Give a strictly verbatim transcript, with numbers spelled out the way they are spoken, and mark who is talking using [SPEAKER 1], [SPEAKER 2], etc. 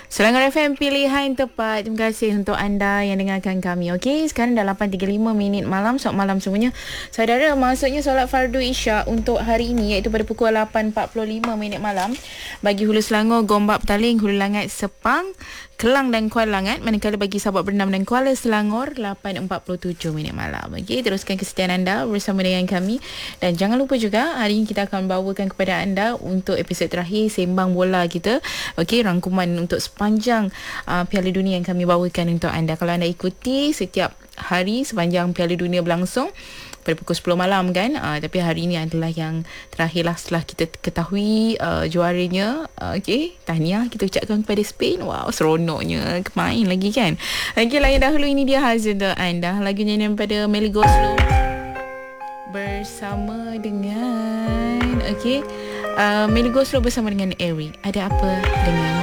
[SPEAKER 1] Selangor F M, pilihan tepat. Terima kasih untuk anda yang dengarkan kami. Okey, sekarang dah lapan tiga puluh lima minit malam. Selamat malam semuanya. Saudara, maksudnya solat fardu Isyak untuk hari ini iaitu pada pukul lapan empat puluh lima minit malam bagi Hulu Selangor, Gombak, Petaling, Hulu Langat, Sepang, Kelang dan Kuala Langat. Manakala bagi Sabak Bernam dan Kuala Selangor lapan empat puluh tujuh minit malam. Okey, teruskan kesetiaan anda bersama dengan kami. Dan jangan lupa juga hari ini kita akan bawakan kepada anda untuk episod terakhir Sembang Bola kita. Okey, rangkuman untuk sepanjang uh, Piala Dunia yang kami bawakan untuk anda. Kalau anda ikuti setiap hari sepanjang Piala Dunia berlangsung pada pukul sepuluh malam kan, uh, tapi hari ini adalah yang terakhirlah setelah kita ketahui uh, juaranya. uh, Okey, tahniah kita ucapkan kepada Spain. Wow, seronoknya kemain lagi kan. Okey, lain dahulu ini dia hasil untuk anda, lagu nyanyian daripada Melly Goeslaw bersama dengan okey, uh, Melly Goeslaw bersama dengan Eric. Ada apa dengan